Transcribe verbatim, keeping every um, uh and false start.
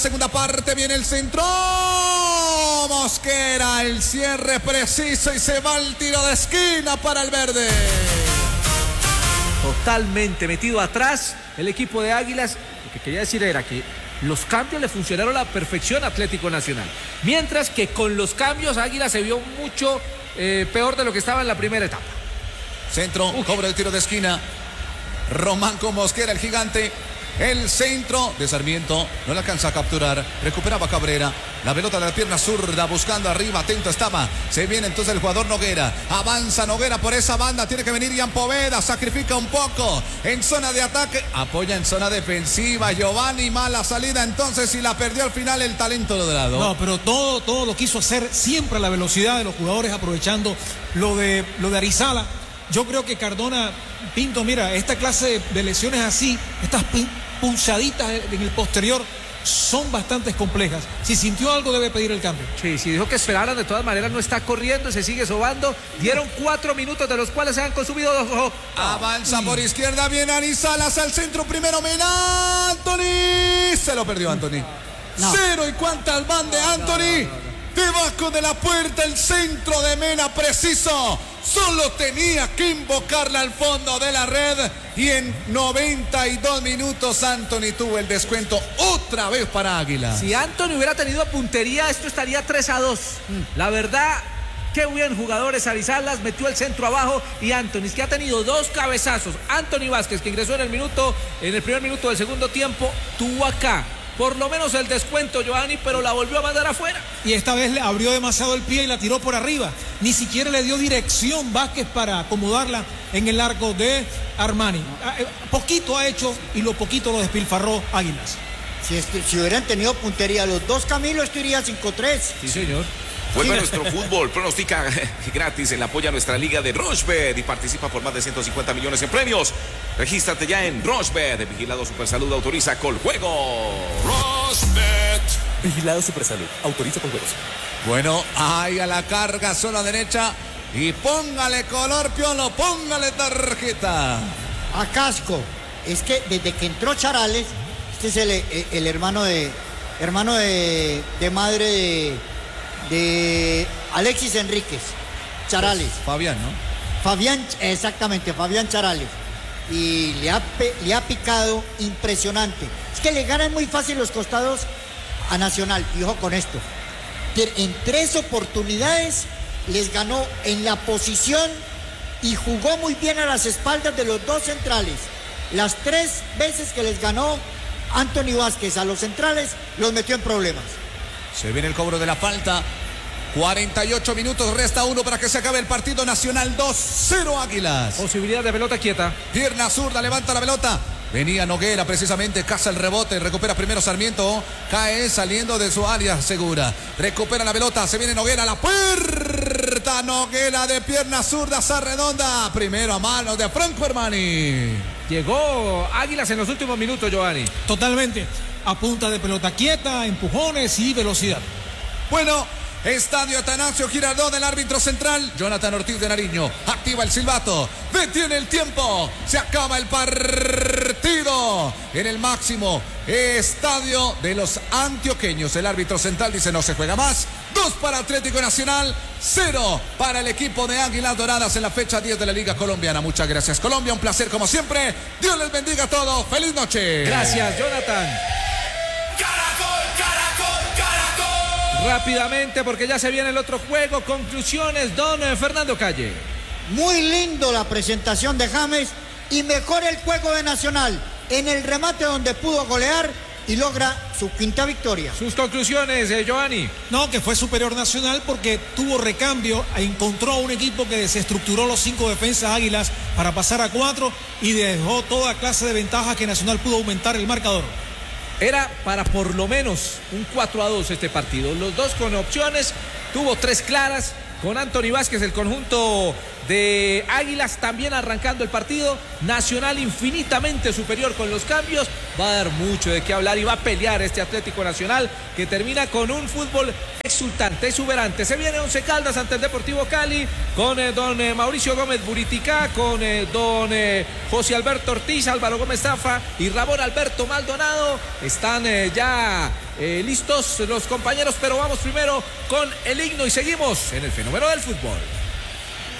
Segunda parte, viene el centro. Mosquera, el cierre preciso y se va el tiro de esquina para el verde. Totalmente metido atrás el equipo de Águilas. Lo que quería decir era que los cambios le funcionaron a la perfección a Atlético Nacional. Mientras que con los cambios Águilas se vio mucho eh, peor de lo que estaba en la primera etapa. Centro, Uf. cobra el tiro de esquina. Román con Mosquera, el gigante. El centro de Sarmiento no le alcanza a capturar. Recuperaba Cabrera. La pelota de la pierna zurda buscando arriba. Atento estaba. Se viene entonces el jugador Noguera. Avanza Noguera por esa banda. Tiene que venir Ian Poveda. Sacrifica un poco en zona de ataque. Apoya en zona defensiva. Giovanni, mala salida entonces y la perdió al final el talento dorado. No, pero todo, todo lo quiso hacer siempre a la velocidad de los jugadores, aprovechando lo de, lo de Arizala. Yo creo que Cardona, Pinto, mira, esta clase de lesiones así, estas punzaditas en el posterior son bastante complejas. Si sintió algo debe pedir el cambio. Sí, si dijo que esperaran, de todas maneras no está corriendo, se sigue sobando. Dieron cuatro minutos de los cuales se han consumido dos. Oh. Avanza mm. por izquierda, viene Arizalas al centro, primero Mena, Anthony. Se lo perdió Anthony. No. Cero y cuántas van de Anthony. No, no, no, no. Debajo de la puerta el centro de Mena preciso. Solo tenía que invocarla al fondo de la red. Y en noventa y dos minutos Anthony tuvo el descuento otra vez para Águila. Si Anthony hubiera tenido puntería, esto estaría tres a dos. Mm. La verdad, qué bien jugadores Arizalas, metió el centro abajo. Y Anthony, que ha tenido dos cabezazos. Anthony Vázquez, que ingresó en el minuto, en el primer minuto del segundo tiempo, tuvo acá por lo menos el descuento, Giovanni, pero la volvió a mandar afuera. Y esta vez le abrió demasiado el pie y la tiró por arriba. Ni siquiera le dio dirección Vázquez para acomodarla en el arco de Armani. Poquito ha hecho y lo poquito lo despilfarró Águilas. Si, este, si hubieran tenido puntería los dos, Camilo, esto iría cinco tres. Sí, señor. Vuelve a nuestro fútbol, pronostica gratis en la apoya a nuestra liga de Rochebet y participa por más de ciento cincuenta millones en premios. Regístrate ya en Rochebet. Vigilado Supersalud, autoriza Coljuego. Rochebet. Vigilado Supersalud, autoriza Coljuegos. Bueno, ahí a la carga, zona derecha. Y póngale color, Piolo, póngale tarjeta. A casco. Es que desde que entró Charales, este es el, el, el hermano de hermano de, de madre de... de Alexis Enríquez, Charales. Pues Fabián, ¿no? Fabián, exactamente, Fabián Charales. Y le ha, le ha picado impresionante. Es que le ganan muy fácil los costados a Nacional. Y ojo con esto. En tres oportunidades les ganó en la posición y jugó muy bien a las espaldas de los dos centrales. Las tres veces que les ganó Anthony Vázquez a los centrales, los metió en problemas. Se viene el cobro de la falta. cuarenta y ocho minutos, resta uno para que se acabe el partido. Nacional dos cero Águilas. Posibilidad de pelota quieta. Pierna zurda, levanta la pelota. Venía Noguera precisamente, caza el rebote, recupera primero Sarmiento, cae saliendo de su área segura. Recupera la pelota, se viene Noguera a la puerta. Noguera de pierna zurda, esa redonda. Primero a manos de Franco Armani. Llegó Águilas en los últimos minutos, Giovanni. Totalmente. A punta de pelota quieta, empujones y velocidad. Bueno, Estadio Atanasio Girardot del árbitro central, Jonathan Ortiz de Nariño. Activa el silbato, detiene el tiempo, se acaba el partido en el máximo estadio de los antioqueños. El árbitro central dice no se juega más. Dos para Atlético Nacional, cero para el equipo de Águilas Doradas en la fecha diez de la Liga Colombiana. Muchas gracias, Colombia, un placer como siempre. Dios les bendiga a todos, feliz noche. Gracias, Jonathan. Rápidamente, porque ya se viene el otro juego. Conclusiones, don Fernando Calle. Muy lindo la presentación de James y mejor el juego de Nacional en el remate donde pudo golear y logra su quinta victoria. Sus conclusiones, eh, Giovanni. No, que fue superior Nacional porque tuvo recambio, encontró a un equipo que desestructuró los cinco defensas Águilas para pasar a cuatro y dejó toda clase de ventajas que Nacional pudo aumentar el marcador. Era para por lo menos un cuatro a dos este partido. Los dos con opciones, tuvo tres claras. Con Anthony Vázquez, el conjunto de Águilas también arrancando el partido. Nacional infinitamente superior con los cambios. Va a dar mucho de qué hablar y va a pelear este Atlético Nacional que termina con un fútbol exultante, exuberante. Se viene Once Caldas ante el Deportivo Cali con eh, don eh, Mauricio Gómez Buriticá, con eh, don eh, José Alberto Ortiz, Álvaro Gómez Zafa y Ramón Alberto Maldonado. Están eh, ya eh, listos los compañeros, pero vamos primero con el himno y seguimos en el fenómeno del fútbol.